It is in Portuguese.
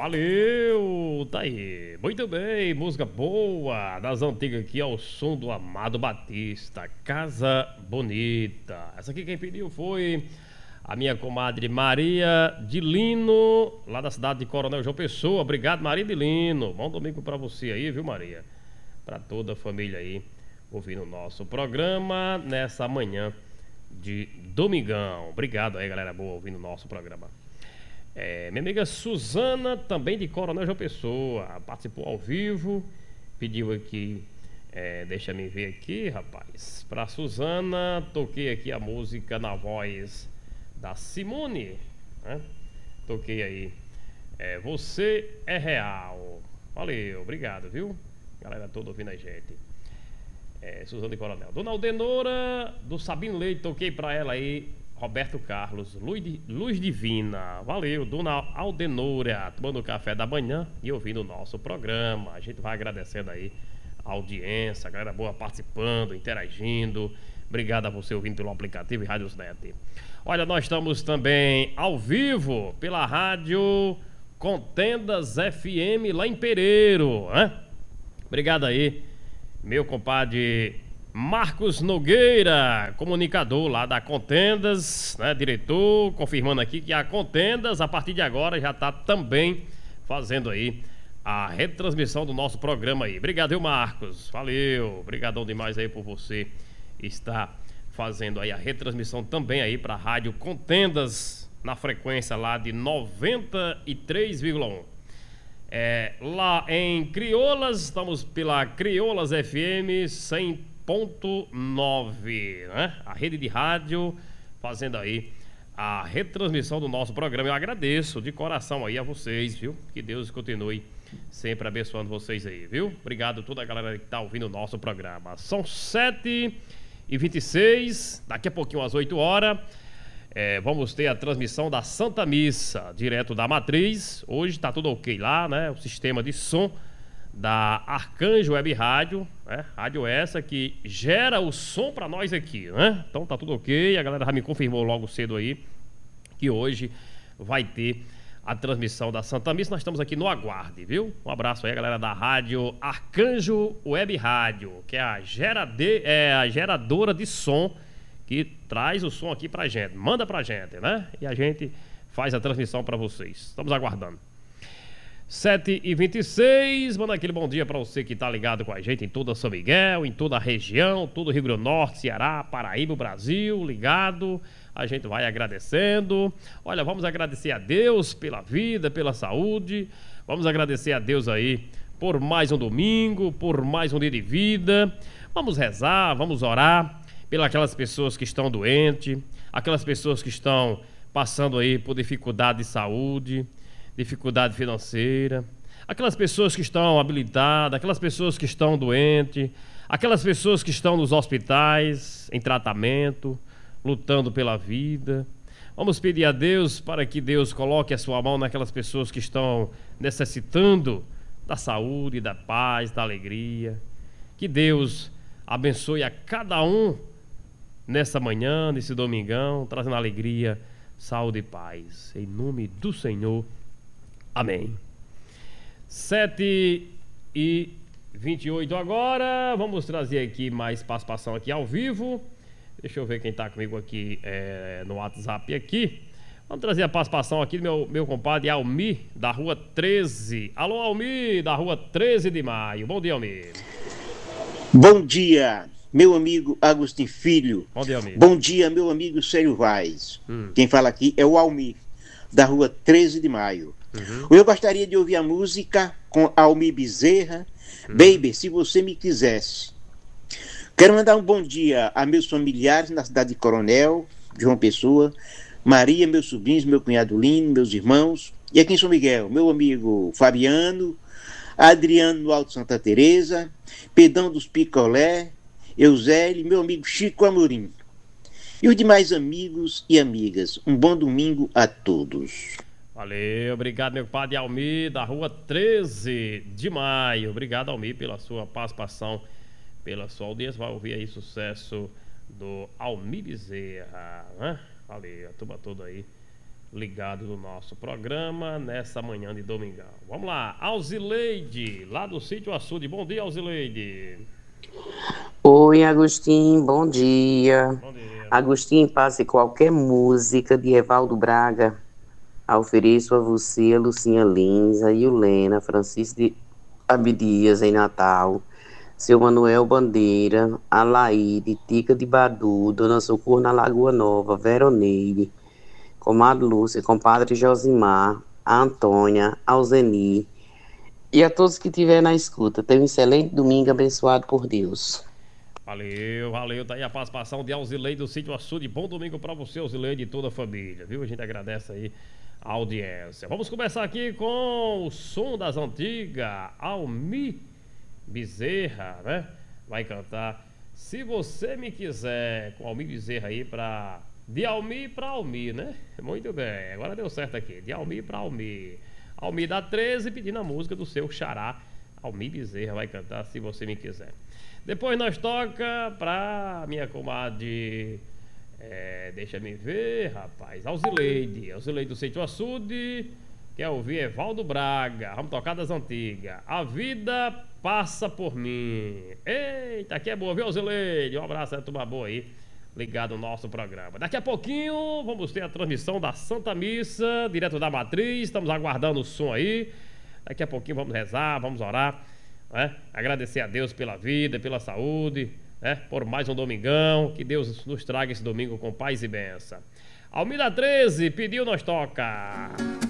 Valeu, tá aí. Muito bem, música boa das antigas aqui ao som do Amado Batista, Casa Bonita. Essa aqui quem pediu foi a minha comadre Maria de Lino, lá da cidade de Coronel João Pessoa. Obrigado, Maria de Lino. Bom domingo pra você aí, viu, Maria? Pra toda a família aí, ouvindo o nosso programa nessa manhã de domingão. Obrigado aí, galera boa, ouvindo o nosso programa. Minha amiga Suzana, também de Coronel João Pessoa, participou ao vivo, pediu aqui, deixa me ver aqui, rapaz. Pra Suzana, toquei aqui a música na voz da Simone, né? Toquei aí, Você é Real. Valeu, obrigado, viu? Galera toda ouvindo a gente. Suzana de Coronel. Dona Aldenora, do Sabino Leite, toquei pra ela aí. Roberto Carlos, Luz Divina. Valeu, Dona Aldenora, tomando o café da manhã e ouvindo o nosso programa. A gente vai agradecendo aí a audiência, a galera boa participando, interagindo. Obrigado a você ouvindo pelo aplicativo e Rádios Net. Olha, nós estamos também ao vivo pela rádio Contendas FM lá em Pereiro, né? Obrigado aí, meu compadre Marcos Nogueira, comunicador lá da Contendas, né, diretor, confirmando aqui que a Contendas, a partir de agora, já está também fazendo aí a retransmissão do nosso programa aí. Obrigado, viu, Marcos? Valeu, obrigadão demais aí por você estar fazendo aí a retransmissão também aí para a Rádio Contendas, na frequência lá de 93,1. Lá em Crioulas, estamos pela Crioulas FM 100.9, né? A rede de rádio fazendo aí a retransmissão do nosso programa. Eu agradeço de coração aí a vocês, viu? Que Deus continue sempre abençoando vocês aí, viu? Obrigado a toda a galera que tá ouvindo o nosso programa. São 7h26, daqui a pouquinho às 8 horas. Vamos ter a transmissão da Santa Missa, direto da Matriz. Hoje tá tudo ok lá, né? O sistema de som da Arcanjo Web Rádio, né? Rádio essa que gera o som pra nós aqui, né? Então tá tudo ok, a galera já me confirmou logo cedo aí que hoje vai ter a transmissão da Santa Missa. Nós estamos aqui no aguarde, viu? Um abraço aí, galera da rádio Arcanjo Web Rádio, que é a geradora de som que traz o som aqui pra gente, manda pra gente, né? E a gente faz a transmissão pra vocês. Estamos aguardando. 7h26, manda aquele bom dia pra você que tá ligado com a gente em toda São Miguel, em toda a região, todo o Rio Grande do Norte, Ceará, Paraíba, Brasil, ligado. A gente vai agradecendo. Olha, vamos agradecer a Deus pela vida, pela saúde. Vamos agradecer a Deus aí por mais um domingo, por mais um dia de vida. Vamos rezar, vamos orar pelas pessoas que estão doentes, aquelas pessoas que estão passando aí por dificuldade de saúde, dificuldade financeira, aquelas pessoas que estão habilitadas, aquelas pessoas que estão doentes, aquelas pessoas que estão nos hospitais, em tratamento, lutando pela vida. Vamos pedir a Deus para que Deus coloque a sua mão naquelas pessoas que estão necessitando da saúde, da paz, da alegria. Que Deus abençoe a cada um nessa manhã, nesse domingão, trazendo alegria, saúde e paz. Em nome do Senhor. Amém. 7h28 agora. Vamos trazer aqui mais participação aqui ao vivo. Deixa eu ver quem está comigo aqui no WhatsApp aqui. Vamos trazer a participação aqui do meu compadre Almir, da Rua 13. Alô, Almir, da Rua 13 de Maio. Bom dia, Almir. Bom dia, meu amigo Agostinho Filho. Bom dia, Almir. Bom dia, meu amigo Célio Vaz. Quem fala aqui é o Almir, da Rua 13 de Maio. Eu gostaria de ouvir a música com Almir Bezerra, Baby, se você me quisesse. Quero mandar um bom dia a meus familiares na cidade de Coronel, João Pessoa, Maria, meus sobrinhos, meu cunhado Lino, meus irmãos, e aqui em São Miguel, meu amigo Fabiano, Adriano no Alto Santa Teresa, Pedão dos Picolé, Eusélio, meu amigo Chico Amorim. E os demais amigos e amigas, um bom domingo a todos. Valeu, obrigado, meu compadre Almir, da Rua 13 de Maio. Obrigado, Almir, pela sua participação, pela sua audiência. Vai ouvir aí sucesso do Almir Bezerra, né? Valeu, a turma toda aí ligado no nosso programa nessa manhã de domingão. Vamos lá, Alzileide, lá do Sítio Açude. Bom dia, Alzileide. Oi, Agostinho, bom dia. Bom dia. Agostinho, passe qualquer música de Evaldo Braga. Ofereço a você, a Lucinha Lins, a Yulena, Francisco de Abdias em Natal, seu Manuel Bandeira, a Laíde, Tica de Badu, Dona Socorro na Lagoa Nova, Veroneide, comadre Lúcia, compadre Josimar, a Antônia, ao Zeni e a todos que estiverem na escuta. Tenha um excelente domingo abençoado por Deus. Valeu, valeu. Tá aí a participação de Alzileide do Sítio Açude. Bom domingo pra você, Alzileide, e toda a família, viu? A gente agradece aí a audiência. Vamos começar aqui com o som das antigas. Almi Bezerra, né? Vai cantar Se Você Me Quiser, com Almi Bezerra aí pra... De Almi pra Almi, né? Muito bem, agora deu certo aqui. De Almi pra Almi. Almi da 13 pedindo a música do seu xará. Almi Bezerra vai cantar Se Você Me Quiser. Depois nós toca pra minha comadre... deixa me ver, rapaz. Alzileide do Sítio Açude. Quer ouvir Evaldo Braga. Vamos tocar das antigas. A vida passa por mim. Eita, aqui é boa, viu, Alzileide? Um abraço, é turma boa aí, ligado no nosso programa. Daqui a pouquinho vamos ter a transmissão da Santa Missa, direto da Matriz. Estamos aguardando o som aí. Daqui a pouquinho vamos rezar, vamos orar, né? Agradecer a Deus pela vida, pela saúde, né? Por mais um domingão. Que Deus nos traga esse domingo com paz e bênção. Almida 13 pediu, nós toca.